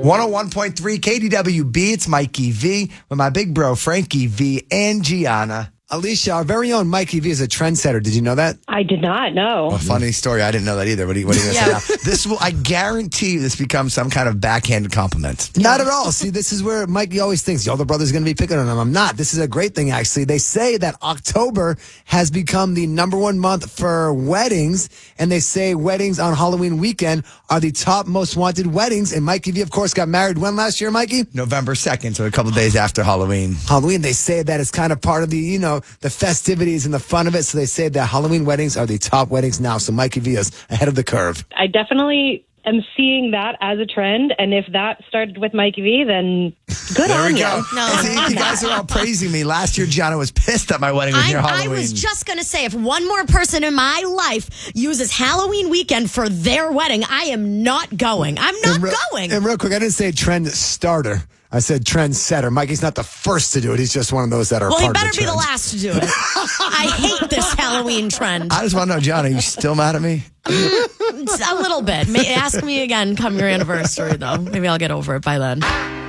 101.3 KDWB. It's Mikey V with my big bro, Frankie V and Gianna. Alicia, our very own Mikey V is a trendsetter. Did you know that? I did not know. A funny story. I didn't know that either. What are you going to say now? This will, I guarantee you, this becomes some kind of backhanded compliment. Not at all. See, this is where Mikey always thinks the older brother's going to be picking on him. I'm not. This is a great thing, actually. They say that October has become the #1 month for weddings, and they say weddings on Halloween weekend are the top most wanted weddings. And Mikey V, of course, got married when last year, Mikey? November 2nd, so a couple days after Halloween. Halloween, they say that it's kind of part of the, the festivities and the fun of it. So they say that Halloween weddings are the top weddings now. So Mikey V is ahead of the curve. I definitely am seeing that as a trend, and if that started with Mikey V, then good There on we you. go. No. See, you guys are all praising me. Last year, Gianna was pissed that my wedding was near I Halloween. was just going to say, if one more person in my life uses Halloween weekend for their wedding, I am not going. I'm not going. And real quick, I didn't say trend starter. I said trend setter. Mikey's not the first to do it. He's just one of those that are Well, he part better of the be the trend. last to do it. I hate this Halloween trend. I just want to know, Gianna, are you still mad at me? A little bit. Ask me again come your anniversary, though. Maybe I'll get over it by then.